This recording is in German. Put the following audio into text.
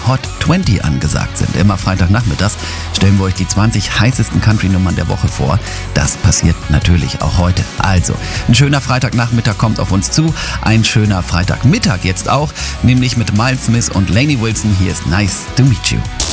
Hot 20 angesagt sind. Immer Freitagnachmittags stellen wir euch die 20 heißesten Country-Nummern der Woche vor. Das passiert natürlich auch heute. Also, ein schöner Freitagnachmittag kommt auf uns zu. Ein schöner Freitagmittag jetzt auch, nämlich mit Miles Smith und Lainey Wilson. Hier ist Nice to Meet You.